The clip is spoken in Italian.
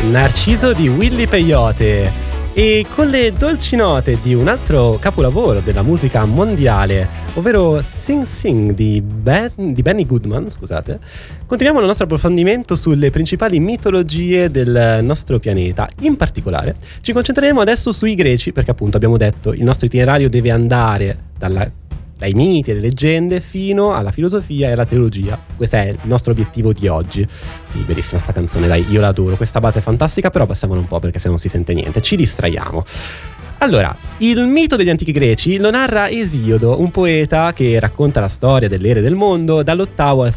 Narciso di Willy Peyote. E con le dolci note di un altro capolavoro della musica mondiale, ovvero Sing Sing di Benny Goodman, scusate, continuiamo il nostro approfondimento sulle principali mitologie del nostro pianeta. In particolare ci concentreremo adesso sui greci, perché appunto abbiamo detto il nostro itinerario deve andare dai miti e le leggende fino alla filosofia e alla teologia. Questo è il nostro obiettivo di oggi. Sì, bellissima sta canzone, dai, io la adoro. Questa base è fantastica, però passiamolo un po' perché se no non si sente niente. Ci distraiamo. Allora, il mito degli antichi greci lo narra Esiodo, un poeta che racconta la storia delle ere del mondo dall'8° al